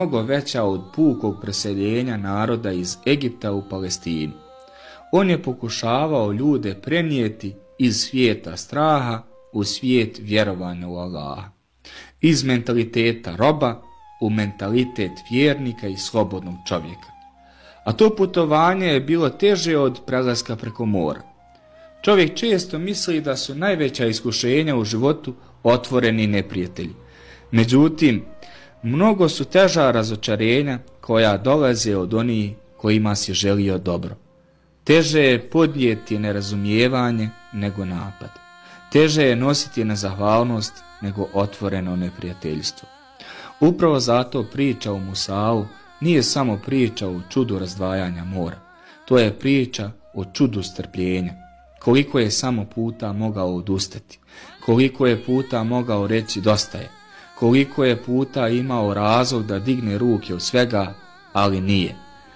mnogo veća od pukog preseljenja naroda iz Egipta u Palestinu. On je pokušavao ljude prenijeti iz svijeta straha u svijet vjerovanja u Allaha, iz mentaliteta roba u mentalitet vjernika i slobodnog čovjeka. A to putovanje je bilo teže od prelaska preko mora. Čovjek često misli da su najveća iskušenja u životu otvoreni neprijatelji. Međutim, mnogo su teža razočarenja koja dolaze od onih kojima si želio dobro. Teže je podnijeti nerazumijevanje nego napad. Teže je nositi nezahvalnost nego otvoreno neprijateljstvo. Upravo zato priča o Musau nije samo priča o čudu razdvajanja mora. To je priča o čudu strpljenja. Koliko je samo puta mogao odustati, koliko je puta mogao reći dosta je, koliko je puta imao razlog da digne ruke od svega, ali nije.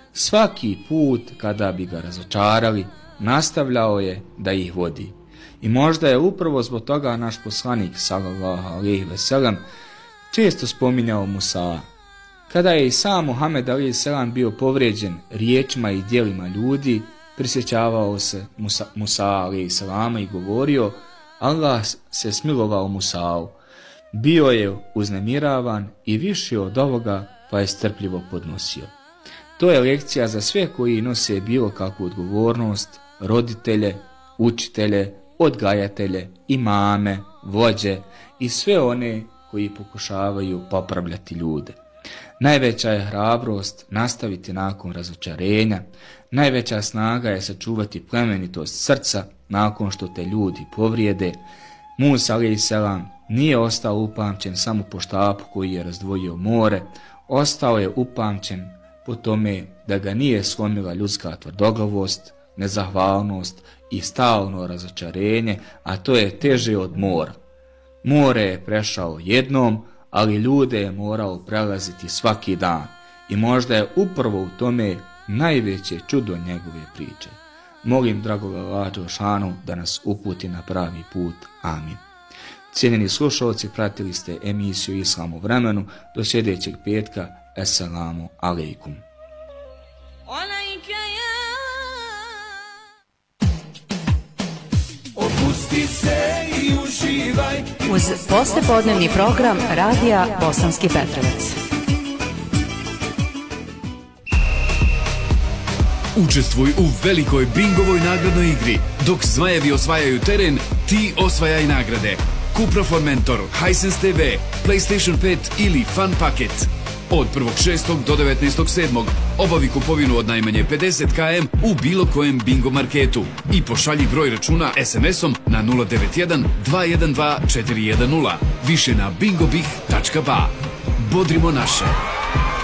Svaki put kada bi ga razočarali, nastavljao je da ih vodi. I možda je upravo zbog toga naš poslanik sallallahu alejhi ve sellem često spominjao Musa. Kada je i sam Muhammed alejhi selam bio povrijeđen riječima i djelima ljudi, prisjećavao se Musa alejhi selama i govorio: Allah se smilovao Musau. Bio je uznemiravan i više od ovoga, pa je strpljivo podnosio. To je lekcija za sve koji nose bilo kakvu odgovornost, roditelje, učitelje, odgajatelje, imame, vođe i sve one koji pokušavaju popravljati ljude. Najveća je hrabrost nastaviti nakon razočarenja, najveća snaga je sačuvati plemenitost srca nakon što te ljudi povrijede. Musa alejhi selam nije ostao upamćen samo po štapu koji je razdvojio more, ostao je upamćen po tome da ga nije slomila ljudska tvrdoglavost, nezahvalnost i stalno razočarenje, a to je teže od mora. More je prešao jednom, ali ljude je morao prelaziti svaki dan i možda je upravo u tome najveće čudo njegove priče. Molim dragoga Allaha dželešanu da nas uputi na pravi put. Amin. Cijenjeni slušalci, pratili ste emisiju Islam u vremenu. Do sljedećeg petka. Assalamu alaikum. Opusti se i uživaj uz poslijepodnevni program Radija Bosanski Petrovac. Učestvuj u velikoj bingovoj nagradnoj igri. Dok zmajevi osvajaju teren, ti osvajaj nagrade. Cupra Formentor, Hisense TV, PlayStation 5 ili Fun Paket. Od 1.6. do 19.7. obavi kupovinu od najmanje 50 km u bilo kojem bingo marketu i pošalji broj računa SMS-om na 091 212 410. Više na bingobih.ba. Bodrimo naše.